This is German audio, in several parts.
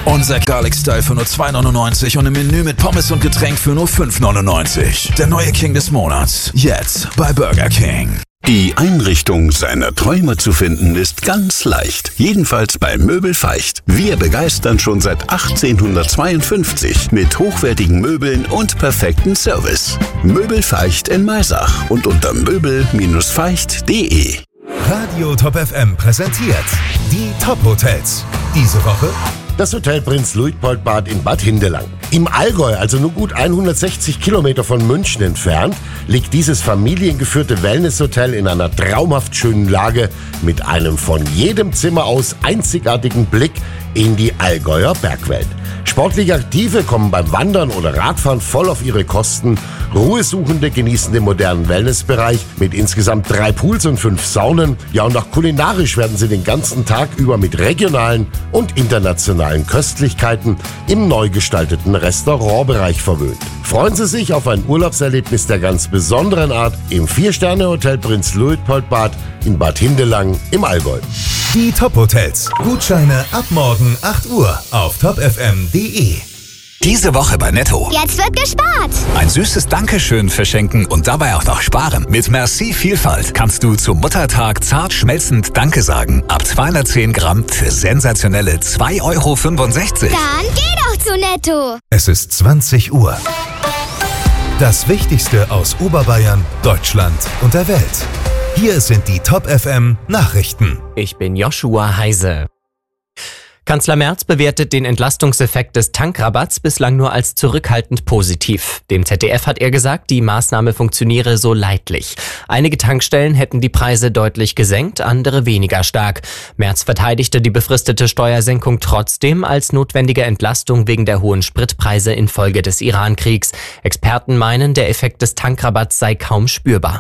Unser Garlic Style für nur 2,99 und ein Menü mit Pommes und Getränk für nur 5,99. Der neue King des Monats. Jetzt bei Burger King. Die Einrichtung seiner Träume zu finden ist ganz leicht. Jedenfalls bei Möbel Feicht. Wir begeistern schon seit 1852 mit hochwertigen Möbeln und perfektem Service. Möbel Feicht in Maisach und unter möbel-feicht.de. Radio Top FM präsentiert die Top Hotels. Diese Woche das Hotel Prinz Luitpold-Bad in Bad Hindelang. Im Allgäu, also nur gut 160 Kilometer von München entfernt, liegt dieses familiengeführte Wellnesshotel in einer traumhaft schönen Lage mit einem von jedem Zimmer aus einzigartigen Blick in die Allgäuer Bergwelt. Sportlich Aktive kommen beim Wandern oder Radfahren voll auf ihre Kosten. Ruhesuchende genießen den modernen Wellnessbereich mit insgesamt 3 Pools und 5 Saunen. Ja, und auch kulinarisch werden sie den ganzen Tag über mit regionalen und internationalen Köstlichkeiten im neu gestalteten Restaurantbereich verwöhnt. Freuen Sie sich auf ein Urlaubserlebnis der ganz besonderen Art im 4-Sterne-Hotel Prinz Luitpold-Bad in Bad Hindelang im Allgäu. Die Top Hotels. Gutscheine ab morgen 8 Uhr auf topfm.de. Diese Woche bei Netto. Jetzt wird gespart. Ein süßes Dankeschön verschenken und dabei auch noch sparen. Mit Merci Vielfalt kannst du zum Muttertag zart schmelzend Danke sagen. Ab 210 Gramm für sensationelle 2,65 €. Dann geh doch zu Netto. Es ist 20 Uhr. Das Wichtigste aus Oberbayern, Deutschland und der Welt. Hier sind die Top FM Nachrichten. Ich bin Joshua Heise. Kanzler Merz bewertet den Entlastungseffekt des Tankrabatts bislang nur als zurückhaltend positiv. Dem ZDF hat er gesagt, die Maßnahme funktioniere so leidlich. Einige Tankstellen hätten die Preise deutlich gesenkt, andere weniger stark. Merz verteidigte die befristete Steuersenkung trotzdem als notwendige Entlastung wegen der hohen Spritpreise infolge des Iran-Kriegs. Experten meinen, der Effekt des Tankrabatts sei kaum spürbar.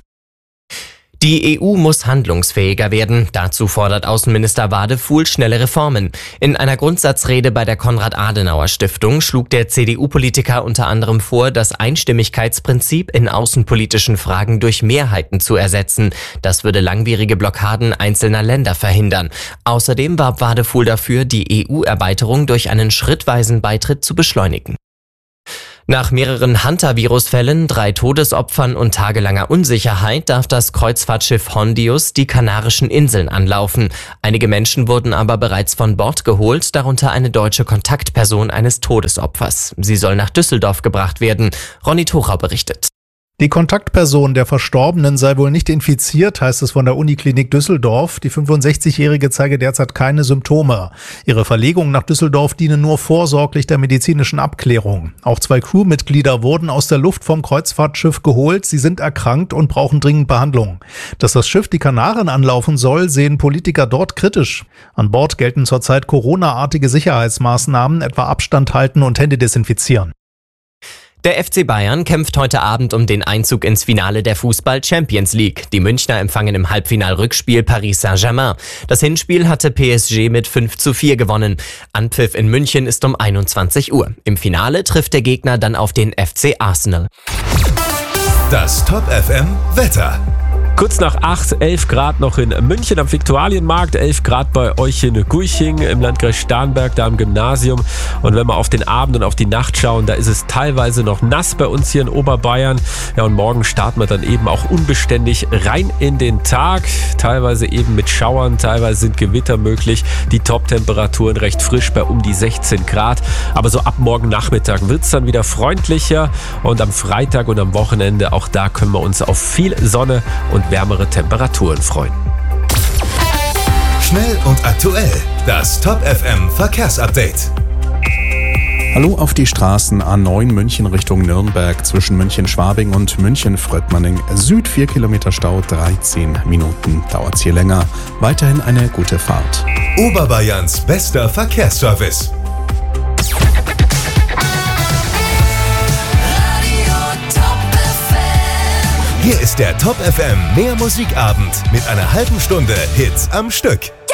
Die EU muss handlungsfähiger werden. Dazu fordert Außenminister Wadefuhl schnelle Reformen. In einer Grundsatzrede bei der Konrad-Adenauer-Stiftung schlug der CDU-Politiker unter anderem vor, das Einstimmigkeitsprinzip in außenpolitischen Fragen durch Mehrheiten zu ersetzen. Das würde langwierige Blockaden einzelner Länder verhindern. Außerdem warb Wadefuhl dafür, die EU-Erweiterung durch einen schrittweisen Beitritt zu beschleunigen. Nach mehreren Hantavirus-Fällen, 3 Todesopfern und tagelanger Unsicherheit darf das Kreuzfahrtschiff Hondius die Kanarischen Inseln anlaufen. Einige Menschen wurden aber bereits von Bord geholt, darunter eine deutsche Kontaktperson eines Todesopfers. Sie soll nach Düsseldorf gebracht werden. Ronny Tuchau berichtet. Die Kontaktperson der Verstorbenen sei wohl nicht infiziert, heißt es von der Uniklinik Düsseldorf. Die 65-Jährige zeige derzeit keine Symptome. Ihre Verlegung nach Düsseldorf diene nur vorsorglich der medizinischen Abklärung. Auch 2 Crewmitglieder wurden aus der Luft vom Kreuzfahrtschiff geholt. Sie sind erkrankt und brauchen dringend Behandlung. Dass das Schiff die Kanaren anlaufen soll, sehen Politiker dort kritisch. An Bord gelten zurzeit Corona-artige Sicherheitsmaßnahmen, etwa Abstand halten und Hände desinfizieren. Der FC Bayern kämpft heute Abend um den Einzug ins Finale der Fußball-Champions League. Die Münchner empfangen im Halbfinal-Rückspiel Paris Saint-Germain. Das Hinspiel hatte PSG mit 5:4 gewonnen. Anpfiff in München ist um 21 Uhr. Im Finale trifft der Gegner dann auf den FC Arsenal. Das Top FM Wetter. Kurz nach 8, 11 Grad noch in München am Viktualienmarkt, 11 Grad bei euch in Guiching im Landkreis Starnberg, da am Gymnasium. Und wenn wir auf den Abend und auf die Nacht schauen, da ist es teilweise noch nass bei uns hier in Oberbayern. Ja, und morgen starten wir dann eben auch unbeständig rein in den Tag. Teilweise eben mit Schauern, teilweise sind Gewitter möglich. Die Top-Temperaturen recht frisch bei um die 16 Grad. Aber so ab morgen Nachmittag wird es dann wieder freundlicher. Und am Freitag und am Wochenende, auch da können wir uns auf viel Sonne und wärmere Temperaturen freuen. Schnell und aktuell. Das Top FM Verkehrsupdate. Hallo auf die Straßen A9 München Richtung Nürnberg zwischen München-Schwabing und München-Fröttmanning. Süd 4 Kilometer Stau, 13 Minuten dauert's hier länger. Weiterhin eine gute Fahrt. Oberbayerns bester Verkehrsservice. Hier ist der Top FM Mehr Musikabend mit einer halben Stunde Hits am Stück.